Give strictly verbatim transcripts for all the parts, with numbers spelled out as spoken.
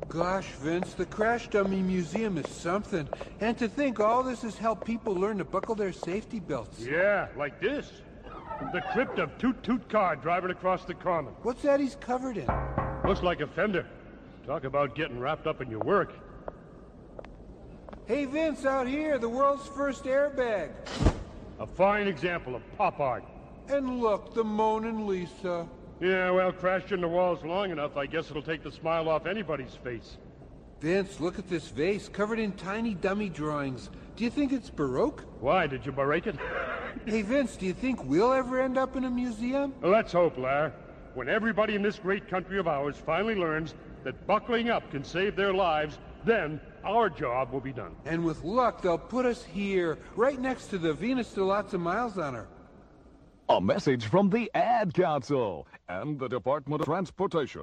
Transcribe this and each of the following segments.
Gosh, Vince, the Crash Dummy Museum is something. And to think all this has helped people learn to buckle their safety belts. Yeah, like this. The crypt of Toot Toot car driving across the common. What's that he's covered in? Looks like a fender. Talk about getting wrapped up in your work. Hey, Vince, out here, the world's first airbag. A fine example of pop art. And look, the Mona Lisa. Yeah, well, crashed in the walls long enough, I guess it'll take the smile off anybody's face. Vince, look at this vase, covered in tiny dummy drawings. Do you think it's Baroque? Why, did you break it? Hey, Vince, do you think we'll ever end up in a museum? Well, let's hope, Lar. When everybody in this great country of ours finally learns that buckling up can save their lives, then our job will be done. And with luck, they'll put us here, right next to the Venus to lots of miles on her. A message from the Ad Council and the Department of Transportation.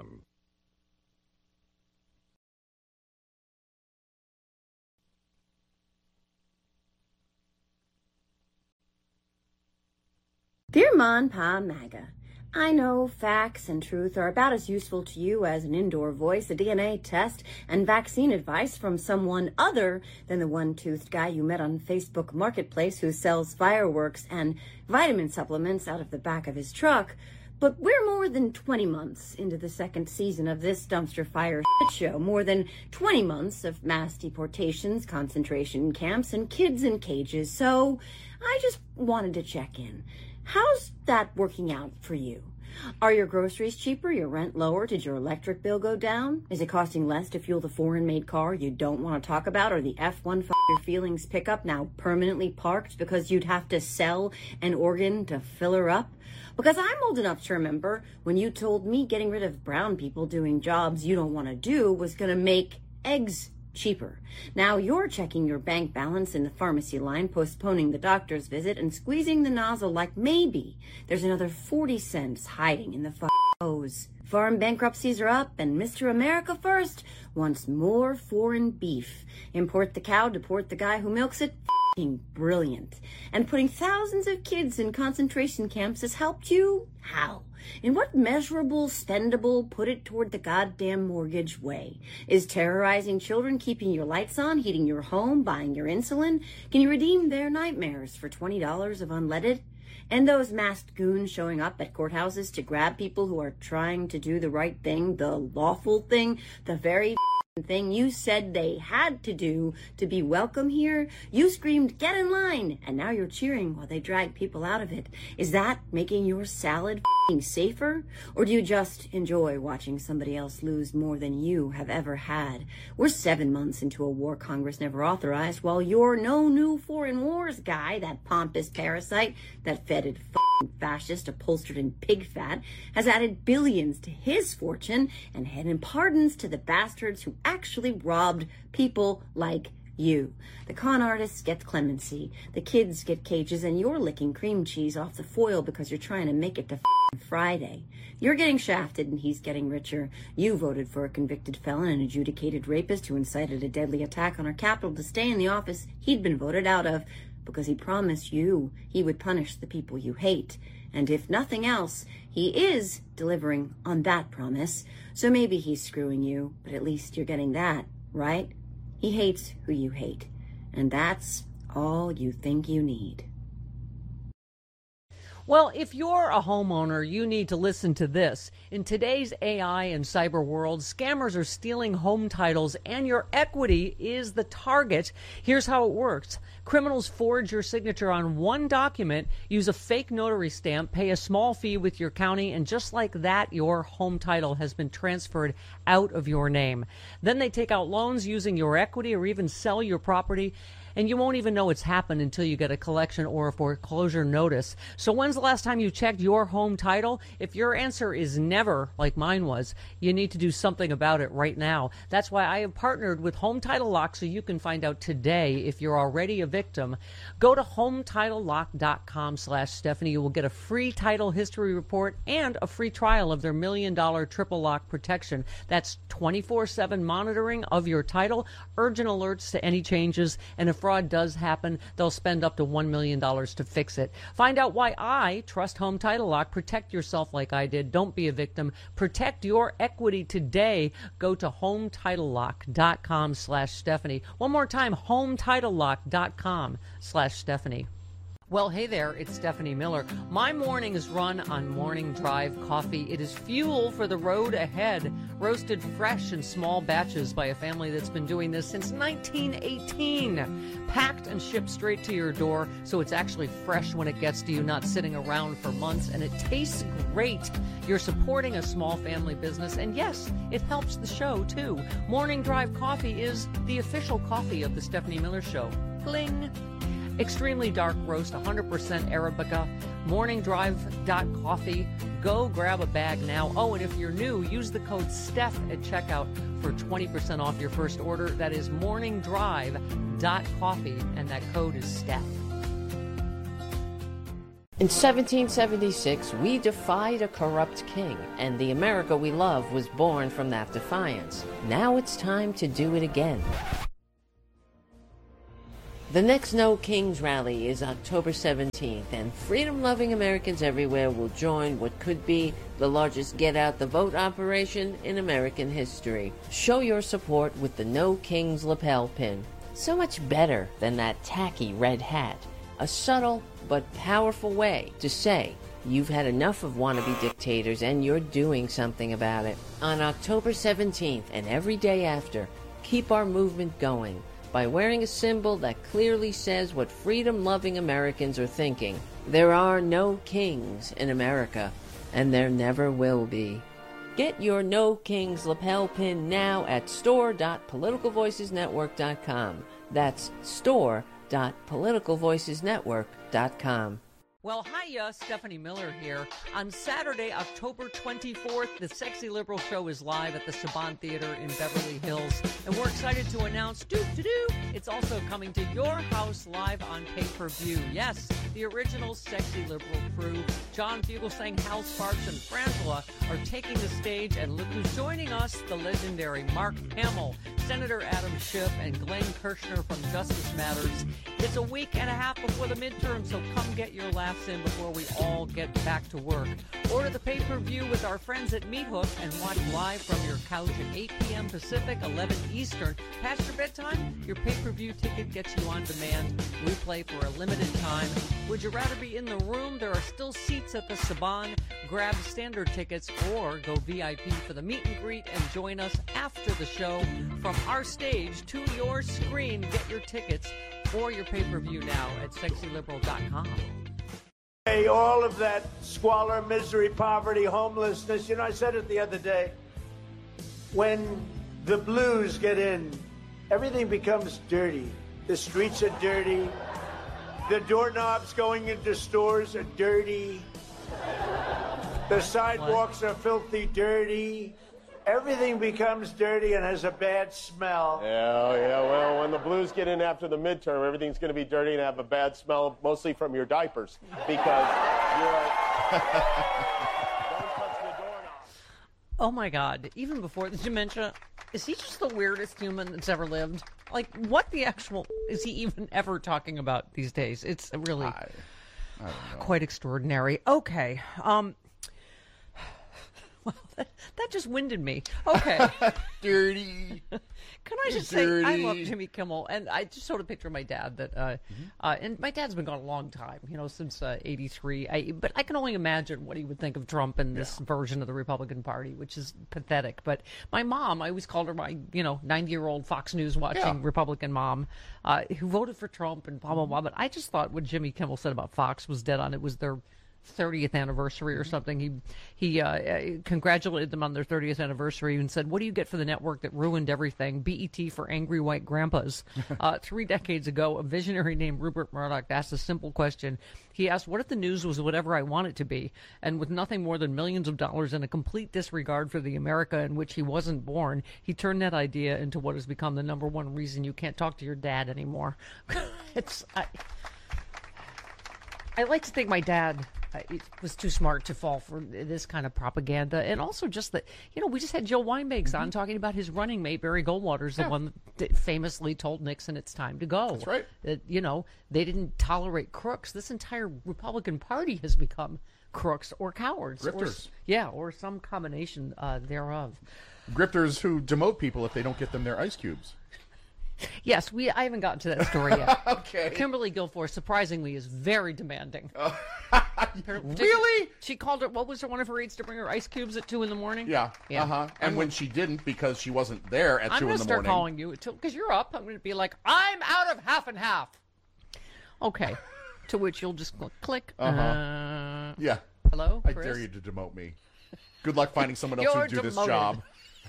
Dear Mon Pa MAGA, I know facts and truth are about as useful to you as an indoor voice, a D N A test, and vaccine advice from someone other than the one-toothed guy you met on Facebook Marketplace who sells fireworks and vitamin supplements out of the back of his truck. But we're more than twenty months into the second season of this dumpster fire shit show, more than twenty months of mass deportations, concentration camps, and kids in cages. So I just wanted to check in. How's that working out for you? Are your groceries cheaper, your rent lower? Did your electric bill go down? Is it costing less to fuel the foreign-made car you don't want to talk about, or the F one F your feelings pickup now permanently parked because you'd have to sell an organ to fill her up? Because I'm old enough to remember when you told me getting rid of brown people doing jobs you don't want to do was going to make eggs cheaper. Now you're checking your bank balance in the pharmacy line, postponing the doctor's visit, and squeezing the nozzle like maybe there's another forty cents hiding in the f***ing hose. Farm bankruptcies are up, and Mister America First wants more foreign beef. Import the cow, deport the guy who milks it. F***ing brilliant. And putting thousands of kids in concentration camps has helped you? How? In what measurable, spendable, put it toward the goddamn mortgage way? Is terrorizing children keeping your lights on, heating your home, buying your insulin? Can you redeem their nightmares for twenty dollars of unleaded? And those masked goons showing up at courthouses to grab people who are trying to do the right thing, the lawful thing, the very thing you said they had to do to be welcome here? You screamed, "Get in line!" and now you're cheering while they drag people out of it. Is that making your salad f***ing safer? Or do you just enjoy watching somebody else lose more than you have ever had? We're seven months into a war Congress never authorized, while you're no new foreign wars guy, that pompous parasite, that fetid f***ing fascist upholstered in pig fat, has added billions to his fortune and handed pardons to the bastards who actually robbed people like you. The con artists get clemency, the kids get cages, and you're licking cream cheese off the foil because you're trying to make it to f***ing Friday. You're getting shafted and he's getting richer. You voted for a convicted felon and adjudicated rapist who incited a deadly attack on our capital to stay in the office he'd been voted out of because he promised you he would punish the people you hate. And if nothing else, he is delivering on that promise. So maybe he's screwing you, but at least you're getting that, right? He hates who you hate. And that's all you think you need. Well, if you're a homeowner, you need to listen to this. In today's A I and cyber world, scammers are stealing home titles and your equity is the target. Here's how it works. Criminals forge your signature on one document, use a fake notary stamp, pay a small fee with your county, and just like that, your home title has been transferred out of your name. Then they take out loans using your equity or even sell your property, and you won't even know it's happened until you get a collection or a foreclosure notice. So when's the last time you checked your home title? If your answer is never, like mine was, you need to do something about it right now. That's why I have partnered with Home Title Lock so you can find out today if you're already a victim. Go to home title lock dot com slash Stephanie. You will get a free title history report and a free trial of their million dollar triple lock protection. That's twenty-four seven monitoring of your title, urgent alerts to any changes, and a fraud does happen, they'll spend up to one million dollars to fix it. Find out why I trust Home Title Lock. Protect yourself like I did. Don't be a victim. Protect your equity today. Go to home title lock dot com slash Stephanie. One more time, home title lock dot com slash Stephanie. Well, hey there, it's Stephanie Miller. My morning is run on Morning Drive coffee. It is fuel for the road ahead, roasted fresh in small batches by a family that's been doing this since nineteen eighteen. Packed and shipped straight to your door, so it's actually fresh when it gets to you, not sitting around for months, and it tastes great. You're supporting a small family business, and yes, it helps the show, too. Morning Drive coffee is the official coffee of the Stephanie Miller Show. Bling! Extremely dark roast, one hundred percent Arabica, morning drive dot coffee. Go grab a bag now. Oh, and if you're new, use the code Steph at checkout for twenty percent off your first order. That is morning drive dot coffee, and that code is Steph. In seventeen seventy-six, we defied a corrupt king, and the America we love was born from that defiance. Now it's time to do it again. The next No Kings rally is October seventeenth, and freedom-loving Americans everywhere will join what could be the largest get-out-the-vote operation in American history. Show your support with the No Kings lapel pin. So much better than that tacky red hat. A subtle but powerful way to say you've had enough of wannabe dictators and you're doing something about it. On October seventeenth and every day after, keep our movement going by wearing a symbol that clearly says what freedom-loving Americans are thinking. There are no kings in America, and there never will be. Get your No Kings lapel pin now at store dot political voices network dot com. That's store dot political voices network dot com. Well, hiya, Stephanie Miller here. On Saturday, October twenty-fourth, the Sexy Liberal Show is live at the Saban Theater in Beverly Hills. And we're excited to announce, doo-doo-doo, it's also coming to your house live on pay-per-view. Yes, the original Sexy Liberal crew, John Fugelsang, Hal Sparks, and Frangela, are taking the stage. And look who's joining us, the legendary Mark Hamill, Senator Adam Schiff, and Glenn Kirshner from Justice Matters. It's a week and a half before the midterm, so come get your laughs in before we all get back to work. Order the pay-per-view with our friends at Meat Hook and watch live from your couch at eight p.m. Pacific, eleven Eastern. Past your bedtime, your pay-per-view ticket gets you on demand. We play for a limited time. Would you rather be in the room? There are still seats at the Saban. Grab standard tickets or go V I P for the meet and greet and join us after the show. From our stage to your screen, get your tickets or your pay-per-view now at sexy liberal dot com. Hey, all of that squalor, misery, poverty, homelessness. You know, I said it the other day. When the blues get in, everything becomes dirty. The streets are dirty. The doorknobs going into stores are dirty. The sidewalks are filthy dirty. Everything becomes dirty and has a bad smell. Yeah, yeah, well, when the blues get in after the midterm, everything's going to be dirty and have a bad smell, mostly from your diapers, because you're... Don't touch the doorknob. Oh, my God. Even before the dementia, is he just the weirdest human that's ever lived? Like, what the actual... is he even ever talking about these days? It's really I, I don't know. Quite extraordinary. Okay. Um... Well, that, that just winded me. Okay. Dirty. Can I just Dirty. say, I love Jimmy Kimmel, and I just showed a picture of my dad that, uh, mm-hmm. uh, and my dad's been gone a long time, you know, since uh, eighty-three. I, but I can only imagine what he would think of Trump and this yeah. version of the Republican Party, which is pathetic. But my mom, I always called her my, you know, ninety-year-old Fox News watching yeah. Republican mom, uh, who voted for Trump and blah, blah, blah. But I just thought what Jimmy Kimmel said about Fox was dead on. It was their thirtieth anniversary or something. He he uh, congratulated them on their thirtieth anniversary and said, "What do you get for the network that ruined everything? B E T for angry white grandpas." uh, three decades ago, a visionary named Rupert Murdoch asked a simple question. He asked, "What if the news was whatever I want it to be?" And with nothing more than millions of dollars and a complete disregard for the America in which he wasn't born, he turned that idea into what has become the number one reason you can't talk to your dad anymore. it's I, I like to think my dad it was too smart to fall for this kind of propaganda. And also just that, you know, we just had Joe Weinbanks mm-hmm. on talking about his running mate, Barry Goldwater's, yeah. the one that famously told Nixon it's time to go. That's right. That, you know, they didn't tolerate crooks. This entire Republican Party has become crooks or cowards. Grifters. Or, yeah, or some combination uh, thereof. Grifters who demote people if they don't get them their ice cubes. Yes, we. I haven't gotten to that story yet. Okay. Kimberly Guilfoyle, surprisingly, is very demanding. Uh, really? She called her. What was her one of her aides to bring her ice cubes at two in the morning? Yeah. Yeah. Uh huh. And I'm, when she didn't, because she wasn't there at I'm two in the morning. I'm going to start calling you because you're up. I'm going to be like, I'm out of half and half. Okay. To which you'll just go, click. Uh-huh. Uh Yeah. Hello. I Chris? dare you to demote me. Good luck finding someone else who do demoted. this job.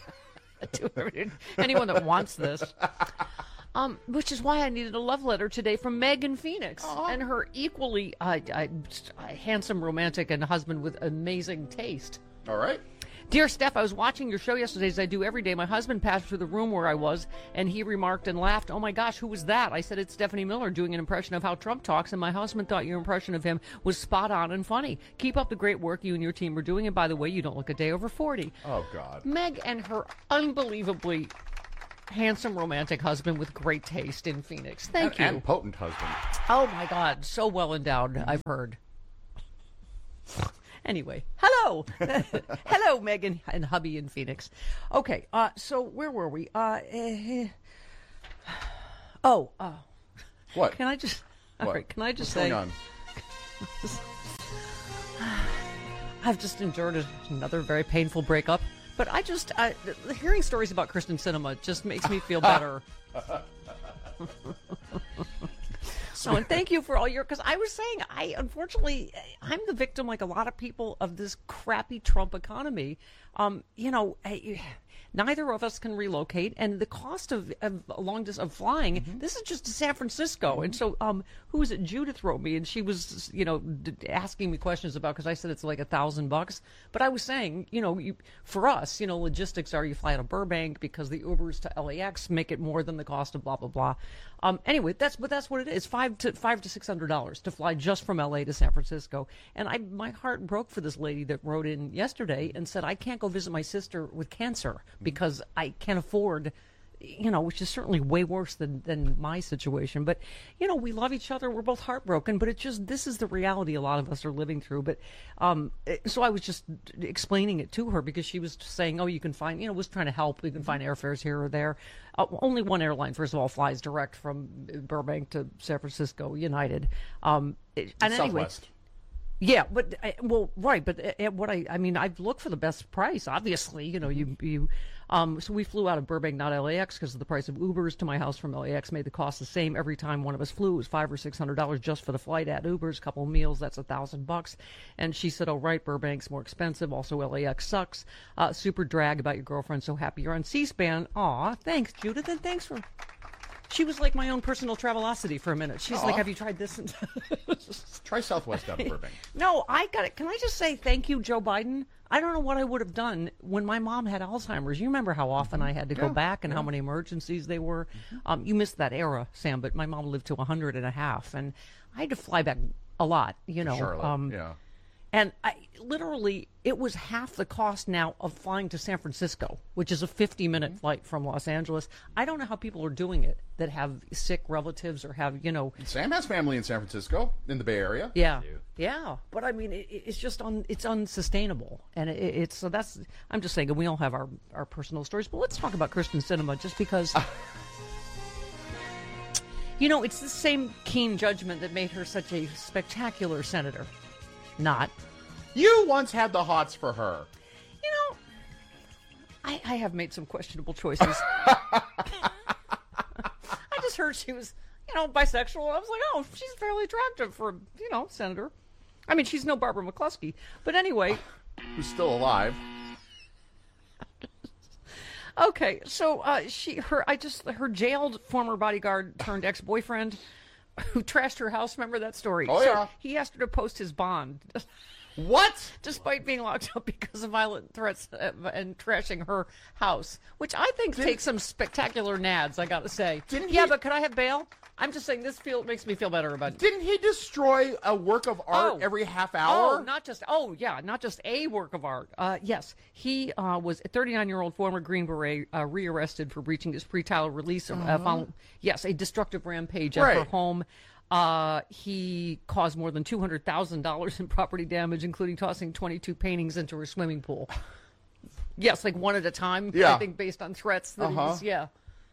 Anyone that wants this. Um, which is why I needed a love letter today from Megan Phoenix Aww. and her equally uh, uh, handsome, romantic, and husband with amazing taste. All right. Dear Steph, I was watching your show yesterday, as I do every day. My husband passed through the room where I was, and he remarked and laughed, "Oh my gosh, who was that?" I said, "It's Stephanie Miller doing an impression of how Trump talks," and my husband thought your impression of him was spot on and funny. Keep up the great work you and your team are doing, and by the way, you don't look a day over forty. Oh, God. Meg and her unbelievably handsome, romantic husband with great taste in Phoenix. Thank and, you. And potent husband. Oh, my God. So well endowed, I've heard. Anyway, hello. Hello, Megan and hubby in Phoenix. Okay, uh, so where were we? Uh, eh, oh, uh, what? Can I just, all what? right, can I just What's say, going on? I've just endured another very painful breakup, but I just, I, hearing stories about Kristen Sinema just makes me feel better. So, and thank you for all your, because I was saying, I unfortunately, I'm the victim, like a lot of people, of this crappy Trump economy. Um, you know, I, neither of us can relocate, and the cost of, of long distance of flying, mm-hmm. this is just to San Francisco. Mm-hmm. And so, um, who was it? Judith wrote me, and she was, you know, d- asking me questions about, because I said it's like a thousand bucks. But I was saying, you know, you, for us, you know, logistics are you fly out of Burbank because the Ubers to L A X make it more than the cost of blah blah blah. Um, anyway, that's but that's what it is. Five to five to six hundred dollars to fly just from L A to San Francisco. And I, my heart broke for this lady that wrote in yesterday and said, I can't go visit my sister with cancer because I can't afford, you know, which is certainly way worse than, than my situation. But, you know, we love each other. We're both heartbroken, but it just, this is the reality a lot of us are living through. But, um, so I was just explaining it to her because she was saying, oh, you can find, you know, was trying to help. You can find airfares here or there. Uh, only one airline, first of all, flies direct from Burbank to San Francisco, United. Um, and anyway, Southwest. Yeah, but I, well, right, but uh, what I I mean, I've looked for the best price. Obviously, you know, you you. Um, so we flew out of Burbank, not L A X, because of the price of Ubers to my house from L A X made the cost the same every time one of us flew. It was five or six hundred dollars just for the flight at Ubers, a couple of meals. That's a thousand bucks. And she said, "Oh, right, Burbank's more expensive. Also, L A X sucks. Uh, super drag about your girlfriend. So happy you're on C-SPAN. Aw, thanks, Judith, and thanks for." She was like my own personal Travelocity for a minute. She's Aww. Like, have you tried this? Try Southwest out of Burbank. No, I got it. Can I just say thank you, Joe Biden? I don't know what I would have done when my mom had Alzheimer's. You remember how often I had to yeah, go back and yeah. how many emergencies they were? Mm-hmm. Um, you missed that era, Sam, but my mom lived to one hundred and a half, and I had to fly back a lot, you know. Charlotte, um, yeah. And I, literally, it was half the cost now of flying to San Francisco, which is a fifty-minute mm-hmm. flight from Los Angeles. I don't know how people are doing it that have sick relatives or have, you know. Sam has family in San Francisco, in the Bay Area. Yeah, yeah. But I mean, it, it's just un, it's unsustainable, and it, it's so that's. I'm just saying, we all have our our personal stories, but let's talk about Kristen Sinema, just because. You know, it's the same keen judgment that made her such a spectacular senator. Not. You once had the hots for her. You know, I, I have made some questionable choices. I just heard she was, you know, bisexual. I was like, oh, she's fairly attractive for, you know, senator. I mean, she's no Barbara McCluskey. But anyway. Who's still alive. Okay, so uh, she, her, I just, her jailed former bodyguard turned ex-boyfriend who trashed her house. Remember that story? Oh, so yeah. He asked her to post his bond. What? Despite being locked up because of violent threats uh, and trashing her house, which I think Did, takes some spectacular nads, I gotta say. Didn't yeah, he, but could I have bail? I'm just saying this feel makes me feel better about it. Didn't he destroy a work of art Oh. every half hour? Oh, not just, oh, yeah, not just a work of art. Uh, yes, he uh, was a thirty-nine-year-old former Green Beret uh, rearrested for breaching his pretrial release. Uh-huh. Uh, following, yes, a destructive rampage at right. her home. Uh, he caused more than two hundred thousand dollars in property damage, including tossing twenty-two paintings into her swimming pool. Yes, like one at a time, yeah. I think, based on threats. That uh-huh. he was, yeah.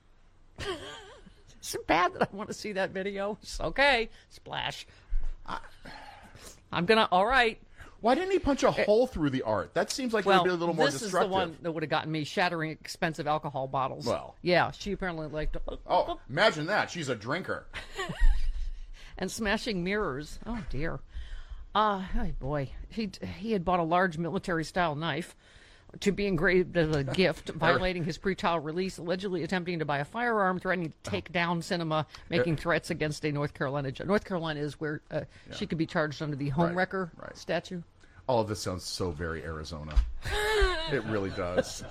Is it bad that I want to see that video? It's okay. Splash. I, I'm going to, all right. Why didn't he punch a hole through the art? That seems like well, it would be a little more this destructive. is the one that would have gotten me, shattering expensive alcohol bottles. Well. Yeah, she apparently liked to... Oh, imagine that. She's a drinker. And smashing mirrors. Oh, dear. Uh, oh, boy. He, he had bought a large military-style knife to be engraved as a gift, violating his pretrial release, allegedly attempting to buy a firearm, threatening to take down cinema, making threats against a North Carolina judge. North Carolina is where uh, yeah. she could be charged under the home right, wrecker right. statute. All of this sounds so very Arizona. It really does.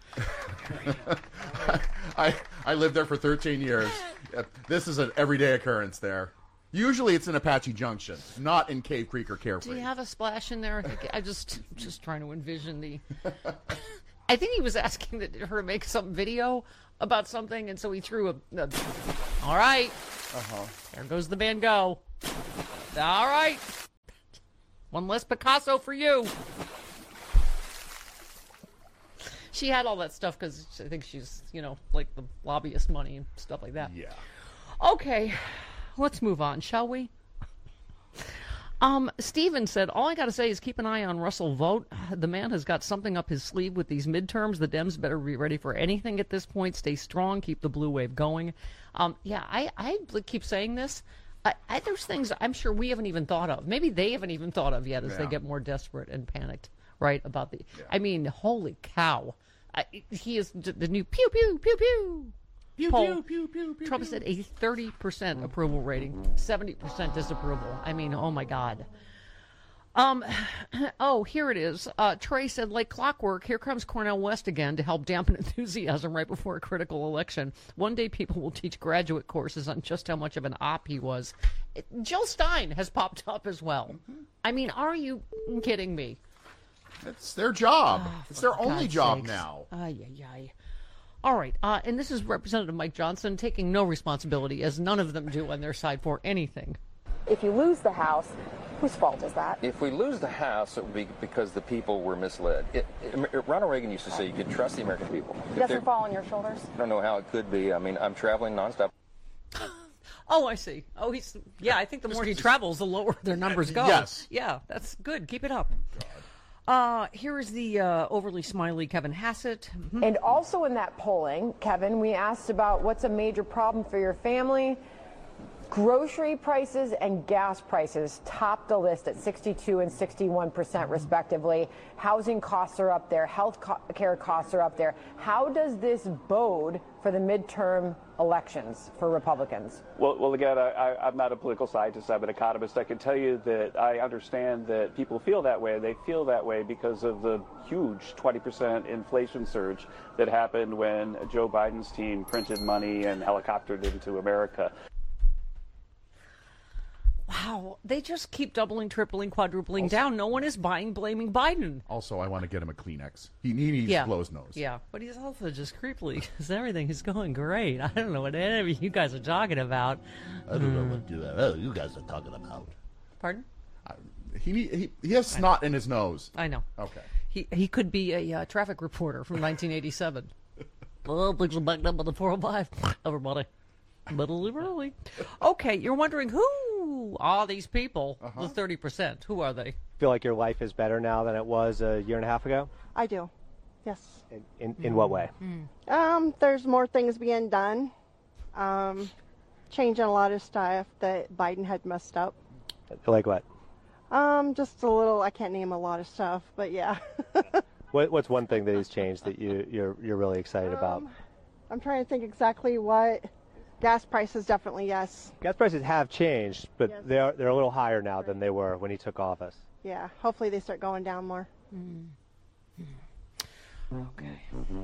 I I lived there for thirteen years. This is an everyday occurrence there. Usually it's in Apache Junction, not in Cave Creek or Carefree. Do you have a splash in there? I think I just just trying to envision the. I think he was asking that her make some video about something, and so he threw a. a all right. Uh huh. There goes the Van Gogh. All right. One less Picasso for you. She had all that stuff because I think she's, you know, like the lobbyist money and stuff like that. Yeah. Okay. Let's move on, shall we? Um, Steven said, all I got to say is keep an eye on Russell Vogt. The man has got something up his sleeve with these midterms. The Dems better be ready for anything at this point. Stay strong. Keep the blue wave going. Um, yeah, I, I keep saying this. I, I, there's things I'm sure we haven't even thought of. Maybe they haven't even thought of yet as yeah. they get more desperate and panicked, right, about the... Yeah. I mean, holy cow. I, he is the new pew, pew, pew, pew. Pew, poll. pew, pew, pew, pew, Trump pew. said a thirty percent approval rating, seventy percent disapproval. I mean, oh my God. Um, oh, here it is. Uh, Trey said, like clockwork, here comes Cornel West again to help dampen enthusiasm right before a critical election. One day people will teach graduate courses on just how much of an op he was. It, Jill Stein has popped up as well. Mm-hmm. I mean, are you kidding me? It's their job. Oh, it's their only God's job sakes. now. Ay, ay, ay. All right, uh, and this is Representative Mike Johnson taking no responsibility, as none of them do on their side, for anything. If you lose the House, whose fault is that? If we lose the House, it would be because the people were misled. It, it, Ronald Reagan used to say you could trust the American people. Doesn't fall on your shoulders? I don't know how it could be. I mean, I'm traveling nonstop. Oh, I see. Oh, he's, yeah, I think the more he travels, the lower their numbers go. Yes. Yeah, that's good. Keep it up. Uh, here is the uh, overly smiley Kevin Hassett. Mm-hmm. And also in that polling, Kevin, we asked about what's a major problem for your family. Grocery prices and gas prices top the list at sixty-two and sixty-one percent respectively. Housing costs are up there. Health co- care costs are up there. How does this bode for the midterm elections for Republicans? Well, well again, I, I'm not a political scientist. I'm an economist. I can tell you that I understand that people feel that way. They feel that way because of the huge twenty percent inflation surge that happened when Joe Biden's team printed money and helicoptered into America. Wow, they just keep doubling, tripling, quadrupling also, down. No one is buying, blaming Biden. Also, I want to get him a Kleenex. He, he needs yeah. to blow his nose. Yeah, but he's also just creepily because everything is going great. I don't know what any of you guys are talking about. I don't mm. know what you, uh, you guys are talking about. Pardon? Uh, he, he he has snot in his nose. I know. Okay. He he could be a uh, traffic reporter from nineteen eighty-seven. Well, things are backed up on the four oh five. Everybody. Little early. Okay, you're wondering who are these people, uh-huh. the thirty percent? Who are they? Feel like your life is better now than it was a year and a half ago? I do, yes. In, in, in mm. what way? Mm. Um, there's more things being done, um, changing a lot of stuff that Biden had messed up. Like what? Um, just a little, I can't name a lot of stuff, but yeah. what, what's one thing that he's changed that you, you're, you're really excited um, about? I'm trying to think exactly what. Gas prices, definitely, yes. Gas prices have changed, but yes. they're they're a little higher now than they were when he took office. yeah, hopefully they start going down more. Mm. Okay.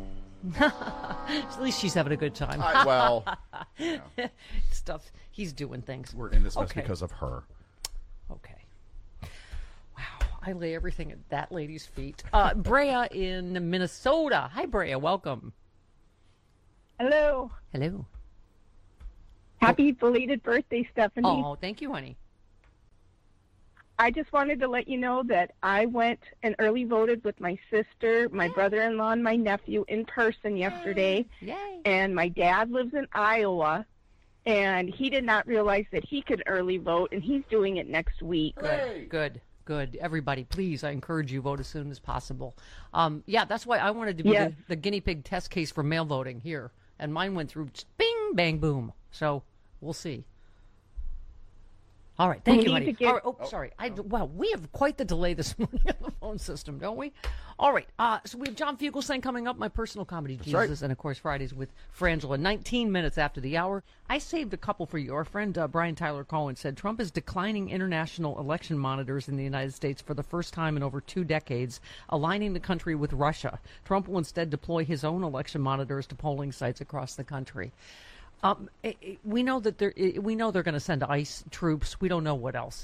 At least she's having a good time. I, well, you know. Stuff. He's doing things. We're in this mess okay. because of her. Okay. Wow. I lay everything at that lady's feet. Uh, Brea in Minnesota. Hi, Brea. Welcome. Hello. Hello. Happy belated birthday, Stephanie. Oh, thank you, honey. I just wanted to let you know that I went and early voted with my sister, my brother-in-law, and my nephew in person yesterday. Yay. And my dad lives in Iowa, and he did not realize that he could early vote, and he's doing it next week. Good, good, good. Everybody, please, I encourage you, vote as soon as possible. Um, yeah, that's why I wanted to be Yes. the, the guinea pig test case for mail voting here. And mine went through just bing, bang, boom. So we'll see. All right, thank We you, need honey. to get- All right, oh, sorry. I, wow, we have quite the delay this morning on the phone system, don't we? All right, uh, so we have John Fugelsang coming up, my personal comedy, Jesus, right. and, of course, Fridays with Frangela. nineteen minutes after the hour. I saved a couple for you. Our friend uh, Brian Tyler Cohen said Trump is declining international election monitors in the United States for the first time in over two decades, aligning the country with Russia. Trump will instead deploy his own election monitors to polling sites across the country. Um, it, it, we know that they're it, we know they're going to send ICE troops. We don't know what else.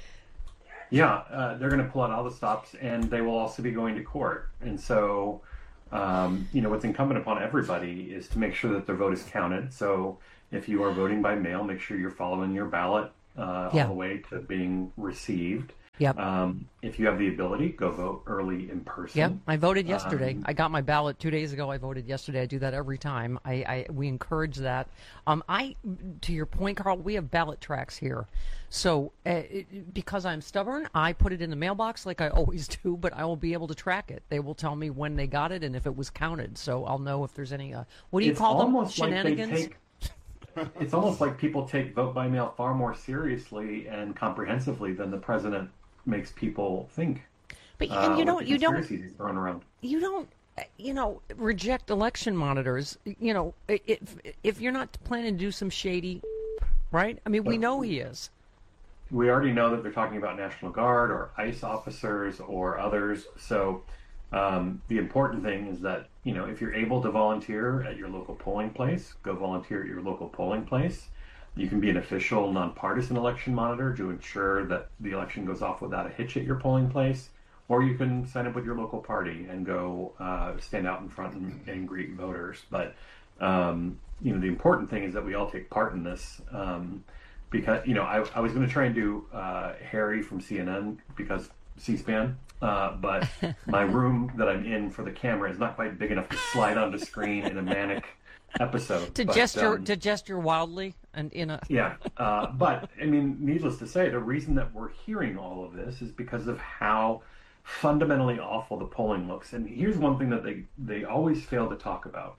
Yeah, uh, they're going to pull out all the stops, and they will also be going to court. And so, um, you know, what's incumbent upon everybody is to make sure that their vote is counted. So, if you are voting by mail, make sure you're following your ballot uh, Yeah. all the way to being received. Yep. Um, if you have the ability, go vote early in person. Yeah, I voted yesterday. Um, I got my ballot two days ago. I voted yesterday. I do that every time. I, I we encourage that. Um, I, to your point, Carl, we have ballot tracks here. So uh, it, because I'm stubborn, I put it in the mailbox like I always do. But I will be able to track it. They will tell me when they got it and if it was counted. So I'll know if there's any. Uh, what do you it's call them? almost like they Shenanigans. take- it's almost like people take vote by mail far more seriously and comprehensively than the president makes people think. But uh, and you with don't the you don't conspiracies he's throwing around. you don't you know reject election monitors. You know if if you're not planning to do some shady, right? I mean, we know he is. We already know that they're talking about National Guard or ICE officers or others. So um, the important thing is that, you know, if you're able to volunteer at your local polling place, go volunteer at your local polling place. You can be an official, nonpartisan election monitor to ensure that the election goes off without a hitch at your polling place. Or you can sign up with your local party and go uh, stand out in front and, and greet voters. But, um, you know, the important thing is that we all take part in this. Um, because, you know, I, I was going to try and do uh, Harry from C N N because C-SPAN, uh, but my room that I'm in for the camera is not quite big enough to slide onto screen in a manic episode. To but, gesture um, to gesture wildly and in a yeah, uh, but I mean, needless to say, the reason that we're hearing all of this is because of how fundamentally awful the polling looks. And here's one thing that they they always fail to talk about: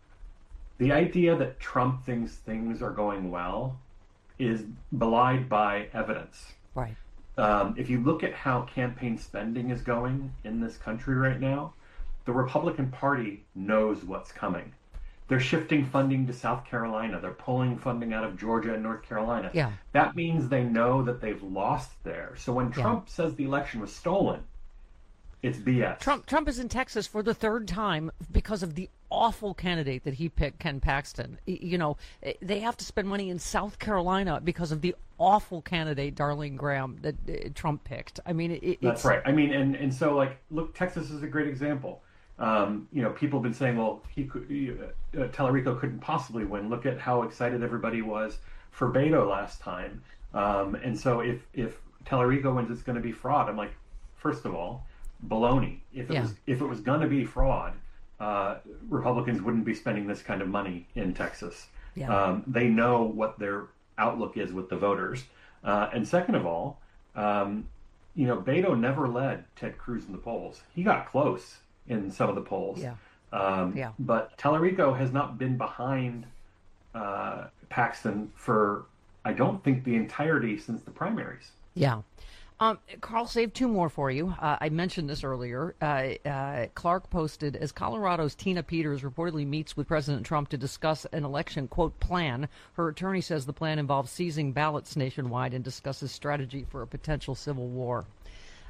the idea that Trump thinks things are going well is belied by evidence. Right. Um, if you look at how campaign spending is going in this country right now, the Republican Party knows what's coming. They're shifting funding to South Carolina. They're pulling funding out of Georgia and North Carolina. Yeah. That means they know that they've lost there. So when Yeah. Trump says the election was stolen, it's B S. Trump Trump is in Texas for the third time because of the awful candidate that he picked, Ken Paxton. Y- You know, eh, they have to spend money in South Carolina because of the awful candidate, Darlene Graham, that uh, Trump picked. I mean, it, That's it's right. I mean, and, and so, like, look, Texas is a great example. Um, you know, people have been saying, well, he could, uh, Tallarico couldn't possibly win. Look at how excited everybody was for Beto last time. Um, and so if, if Tallarico wins, it's going to be fraud. I'm like, first of all, baloney. If it Yeah. was if it was going to be fraud, uh, Republicans wouldn't be spending this kind of money in Texas. Yeah. Um, they know what their outlook is with the voters. Uh, and second of all, um, you know, Beto never led Ted Cruz in the polls. He got close in some of the polls. Yeah. Um, Yeah. But Tallarico has not been behind uh, Paxton for, I don't think, the entirety since the primaries. yeah. Um, Carl, saved two more for you. Uh, I mentioned this earlier. Uh, uh, Clark posted, as Colorado's Tina Peters reportedly meets with President Trump to discuss an election, quote, plan. Her attorney says the plan involves seizing ballots nationwide and discusses strategy for a potential civil war.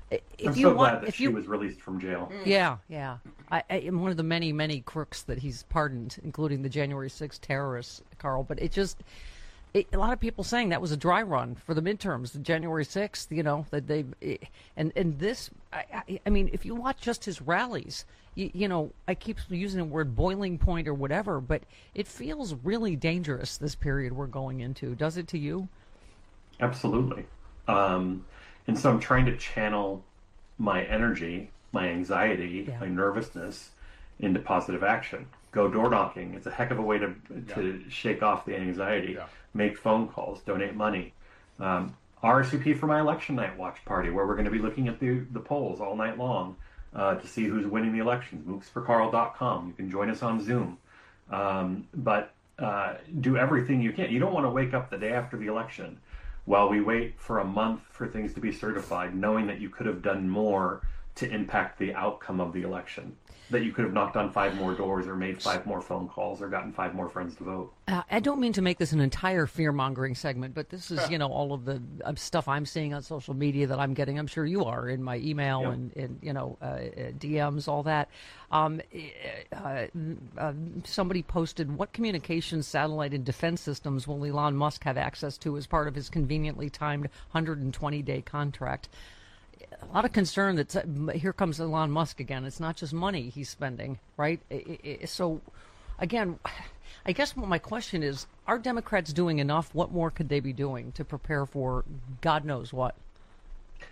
If I'm you so want, glad that if she you, was released from jail. Yeah, yeah. I, I am one of the many, many crooks that he's pardoned, including the January sixth terrorists, Carl. But it just, it, a lot of people saying that was a dry run for the midterms, the January sixth. You know that they, it, and and this. I, I, I mean, if you watch just his rallies, you, you know, I keep using the word boiling point or whatever, but it feels really dangerous. This period we're going into, does it to you? Absolutely. Um, and so I'm trying to channel my energy, my anxiety, Yeah. my nervousness into positive action. Go door knocking. It's a heck of a way to to shake off the anxiety. Make phone calls, donate money. Um, R S V P for my election night watch party, where we're going to be looking at the, the polls all night long uh, to see who's winning the elections. mooks for carl dot com. You can join us on Zoom. Um, but uh, do everything you can. You don't want to wake up the day after the election while we wait for a month for things to be certified, knowing that you could have done more to impact the outcome of the election, that you could have knocked on five more doors or made five more phone calls or gotten five more friends to vote. Uh, I don't mean to make this an entire fear-mongering segment, but this is, you know, all of the uh, stuff I'm seeing on social media that I'm getting. I'm sure you are in my email Yeah. and, and, you know, uh, uh, D Ms, all that. Um, uh, uh, somebody posted, what communications, satellite, and defense systems will Elon Musk have access to as part of his conveniently timed one hundred twenty day contract? A lot of concern that uh, here comes Elon Musk again. It's not just money he's spending, right? I- I- so, again, I guess what my question is, are Democrats doing enough? What more could they be doing to prepare for God knows what?